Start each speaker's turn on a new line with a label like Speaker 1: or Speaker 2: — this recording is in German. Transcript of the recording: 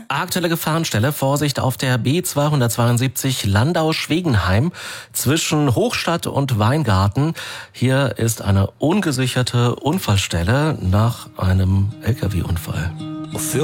Speaker 1: Aktuelle Gefahrenstelle, Vorsicht auf der B272 Landau-Schwegenheim zwischen Hochstadt und Weingarten. Hier ist eine ungesicherte Unfallstelle nach einem LKW-Unfall.